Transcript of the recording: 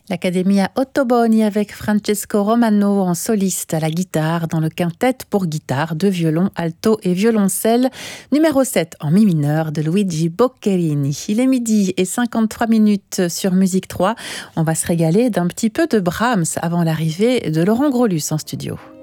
L'Accademia Ottoboni avec Francesco Romano en soliste à la guitare dans le quintet pour guitare, deux violons, alto et violoncelle, numéro 7 en mi mineur de Luigi Boccherini. Il est 12h53 sur Musique 3. On va se régaler d'un petit peu de Brahms avant l'arrivée de Laurent Grolus en studio.